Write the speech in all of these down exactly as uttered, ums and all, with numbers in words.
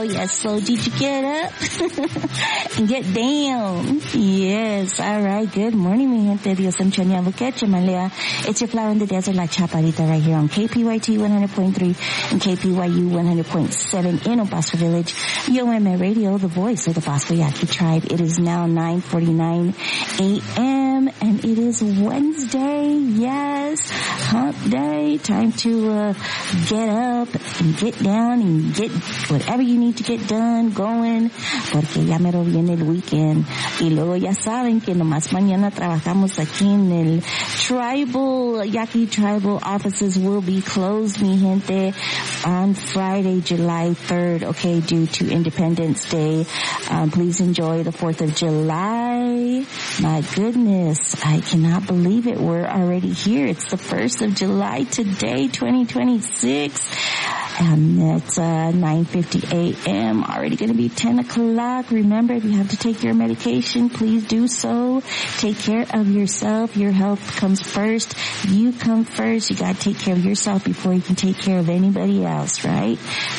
so, yes, so did you get up and get down? Yes, all right. Good morning, mi gente. Dios en Chania Bukeche, Malea. It's your flower in the desert, La Chaparita, right here on K P Y T one hundred point three and K P Y U one hundred point seven in Obasco Village. U M A Radio, the voice of the Bosco Yaqui tribe. It is now nine forty-nine a.m. and it is Wednesday. Yes, hump day. Time to uh, get up and get down and get whatever you need to get done going, porque ya mero viene el weekend. Y luego ya saben que nomás mañana trabajamos aquí en el tribal, Yaqui tribal offices will be closed, mi gente, on Friday, July third, okay, due to Independence Day. Um, please enjoy the fourth of July. My goodness, I cannot believe it. We're already here. It's the first of July today, twenty twenty-six. And it's uh, nine fifty a.m. Already going to be ten o'clock. Remember, if you have to take your medication, please do so. Take care of yourself. Your health comes first. You come first. You got to take care of yourself before you can take care of anybody else, right?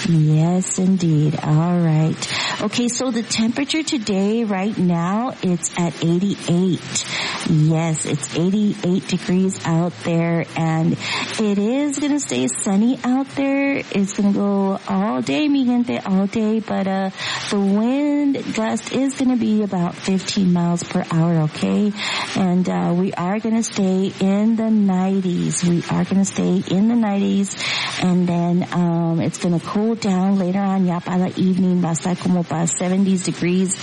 Yes, indeed. All right. Okay, so the temperature today, right now, it's at eighty-eight. Yes, it's eighty-eight degrees out there, and it is going to stay sunny out there. It's going to go all day, mi gente, all day, but uh the wind gust is going to be about fifteen miles per hour, okay? And uh we are going to stay in the nineties. We are going to stay in the nineties, and then um it's going to cool down later on, ya para la evening, va a estar como para seventies degrees.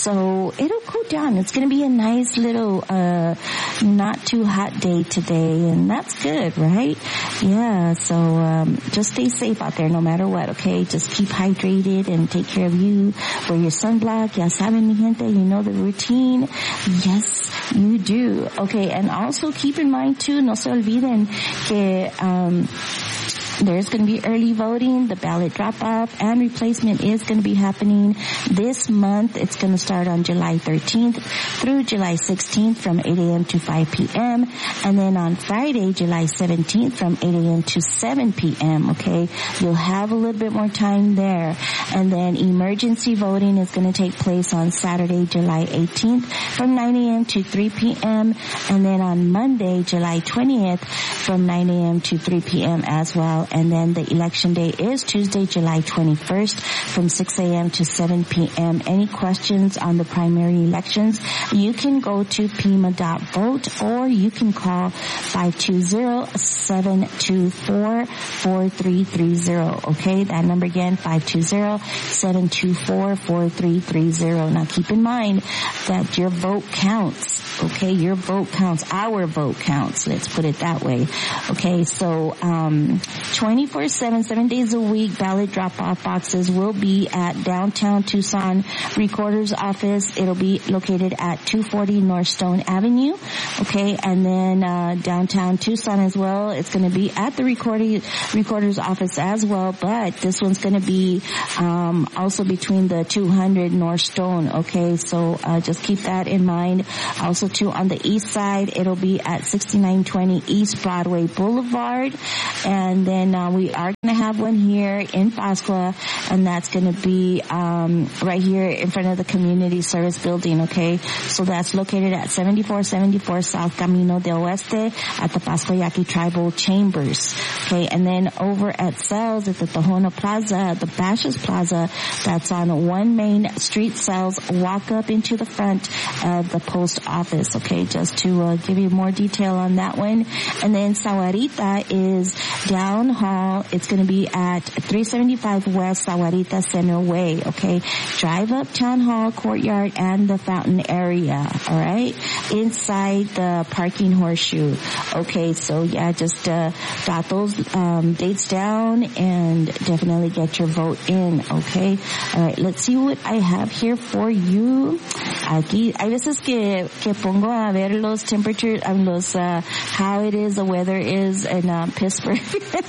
So it'll cool down. It's going to be a nice little uh not too hot day today, and that's good, right? Yeah, so um just stay safe out there no matter what, okay? Just keep hydrated and take care of you. Wear your sunblock. Ya saben, mi gente, you know the routine. Yes, you do. Okay, and also keep in mind too, no se olviden que um there's going to be early voting. The ballot drop-off and replacement is going to be happening this month. It's going to start on July thirteenth through July sixteenth from eight a.m. to five p.m. And then on Friday, July seventeenth from eight a.m. to seven p.m., okay? You'll have a little bit more time there. And then emergency voting is going to take place on Saturday, July eighteenth from nine a.m. to three p.m. And then on Monday, July twentieth from nine a.m. to three p.m. as well. And then the election day is Tuesday, July twenty-first from six a.m. to seven p.m. Any questions on the primary elections, you can go to pima dot vote or you can call five two zero, seven two four, four three three zero. Okay, that number again, five two zero, seven two four, four three three zero. Now keep in mind that your vote counts. Okay, your vote counts. Our vote counts. Let's put it that way. Okay, so um twenty-four seven, seven days a week, ballot drop-off boxes will be at downtown Tucson Recorder's Office. It'll be located at two forty North Stone Avenue. Okay, and then uh downtown Tucson as well. It's going to be at the recording, Recorder's Office as well, but this one's going to be um also between the two hundred North Stone. Okay, so uh just keep that in mind. Also too, on the east side, it'll be at sixty-nine twenty East Broadway Boulevard. And then uh, we are going to have one here in Pascua, and that's going to be um right here in front of the Community Service Building, okay? So that's located at seventy-four seventy-four South Camino del Oeste at the Pascua Yaqui Tribal Chambers, okay? And then over at Cells at the Tohono Plaza, the Bashas Plaza, that's on one Main Street, Cells. Walk up into the front of the post office, okay? Just to uh, give you more detail on that one. And then Sahuarita is down hall. It's going to be at three seventy-five West Sahuarita Center Way, okay? Drive up Town Hall, Courtyard, and the fountain area, all right? Inside the parking horseshoe. Okay, so yeah, just uh jot those um dates down and definitely get your vote in, okay? All right, let's see what I have here for you. Aquí, hay veces que, que pongo a ver los temperatures, um, los, uh, how it is, the weather is in uh, Pittsburgh.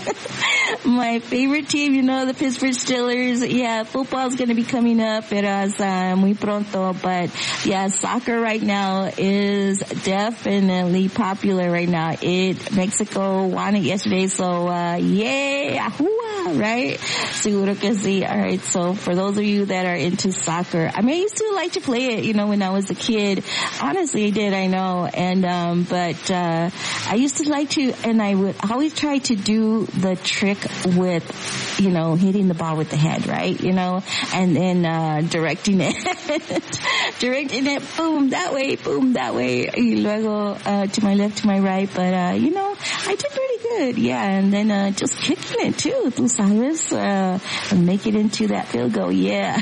My favorite team, you know, the Pittsburgh Steelers. Yeah, football's going to be coming up, pero es uh, muy pronto. But yeah, soccer right now is definitely popular right now. It Mexico won it yesterday, so uh, yeah, ahua. right? Seguro que sí. All right. So for those of you that are into soccer, I mean, I used to like to play it, you know, when I was a kid. Honestly, I did, I know. And, um, but, uh, I used to like to, and I would always try to do the trick with, you know, hitting the ball with the head, right? You know, and then, uh, directing it, directing it, boom, that way, boom, that way. Y luego, uh, to my left, to my right. But, uh, you know, I did pretty good. Yeah. And then, uh, just kicking it too, tú sabes, uh, and make it into that field goal. Yeah.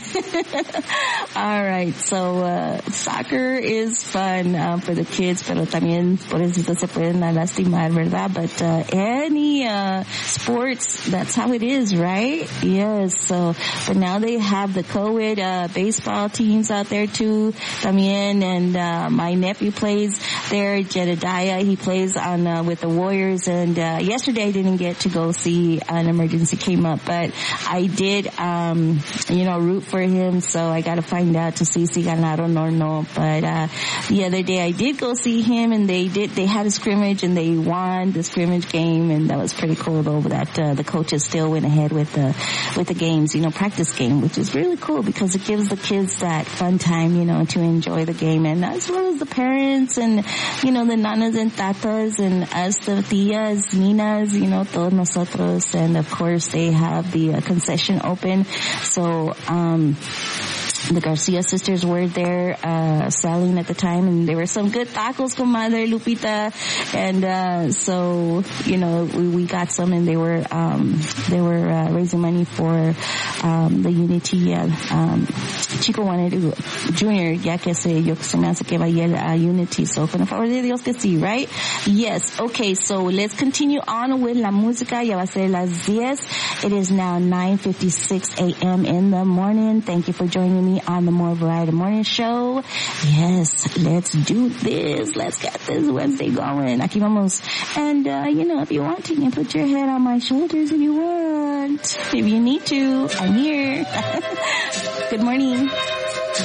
All right. So, uh, soccer is fun, uh, for the kids, pero también por eso se pueden lastimar, ¿verdad? But, uh, any, uh, sports, that's how it is, right? Yes. So, but now they have the co-ed, uh, baseball teams out there too, también, and, uh, my nephew plays there, Jedediah, he plays on, uh, with the Warriors, and, uh, yesterday I didn't get to go see an emergency came up, but I did, um, you know, root for him, so I gotta find out to see si ganaron or no, but, uh, the other day I did go see him, and they did, they had a scrimmage, and they won the scrimmage game, and that was pretty cool though, that, uh, the coaches still went ahead with the, with the games, you know, practice game, which is really cool because it gives the kids that fun time, you know, to enjoy the game, and as well as the parents, and, you know, the nanas and tatas, and us, the tias, ninas, you know, todos nosotros, and of course they have the uh, concession open, so, um, the Garcia sisters were there, uh, selling at the time, and there were some good tacos, comadre Lupita, and, uh, so, you know, we, we got some, and they were, um, they were, uh, raising money for, um, the Unity, uh, um, Chico wanted to, Junior, ya que se, yo se me hace que vaya a Unity, so con el favor de Dios que sí, right? Yes, okay, so let's continue on with la música, ya va a ser las diez, it is now nine fifty-six a.m. in the morning, thank you for joining me on the More Variety Morning Show. Yes, let's do this. Let's get this Wednesday going. Aquí vamos. And, uh, you know, if you want to, you can put your head on my shoulders if you want. If you need to, I'm here. Good morning.